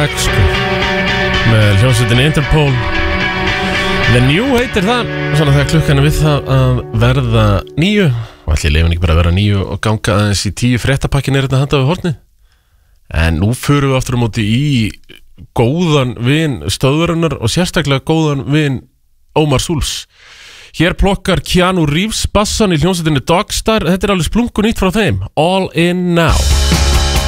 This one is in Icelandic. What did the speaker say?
Black sko með hljómsveitinni Interpol. The New heitir það, svona þegar klukkan er við það að verða 9 og allir lefin ekki bara að vera 9 og ganga aðeins í 10 fréttapakkin er þetta handa við horni. En nú förum við aftur á móti í góðan vin stöðvarinnar og sérstaklega góðan vin Omar Sulz. Hér plokkar Keanu Reeves bassan í hljómsveitinni Dogstar. Þetta er alveg splunkunýtt frá þeim. All In Now.